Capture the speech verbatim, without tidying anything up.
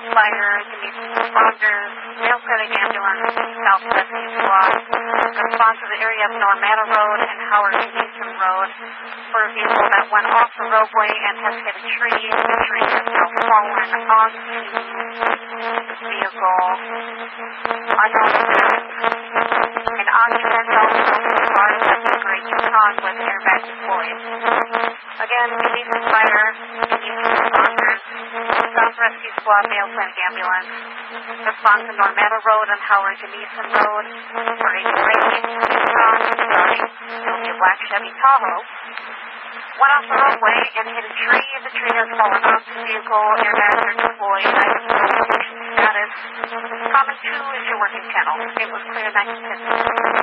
Fire, Denise responders, Mail Clinic Ambulance, South Rescue Squad. Response to the area of Normanna Road and Howard Mason Road for a vehicle that went off the roadway and has hit a tree. The tree has now fallen onto the vehicle. Unknown event. An occupant also advised that the Great Yukon with airbag deployed. Again, Denise Fire, Denise responders, South Rescue Squad, Mail Clinic Ambulance. Response to Normanna Road and Howard Denison Road for a Great Yukon starting will be a black Chevy Tahoe. Went off the roadway and hit a tree. The tree has fallen off the vehicle. Airbags are deployed. Identification status. Common two is your working channel. It was clear nine fifty.